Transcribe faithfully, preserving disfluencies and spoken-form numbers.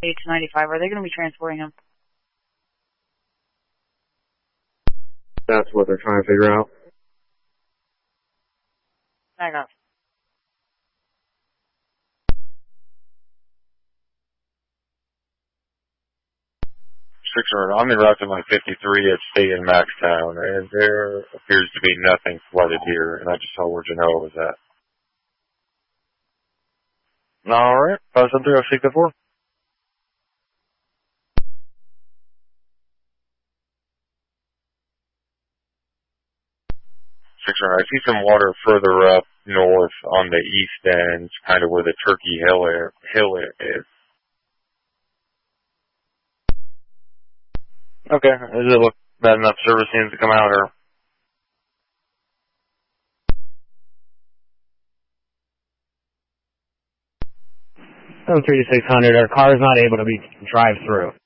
H ninety-five, are they going to be transporting him? That's what they're trying to figure out. Hang on. six hundred, I'm in route to my fifty-three at State and Maxtown, and there appears to be nothing flooded here, and I just saw where Genoa was at. Alright, five seven three, I'll seek the four. six hundred, I see some water further up north on the east end, kind of where the Turkey Hill, air, hill is. Okay, does it look bad enough service needs to come out, or? seven three to six hundred, our car is not able to be drive through.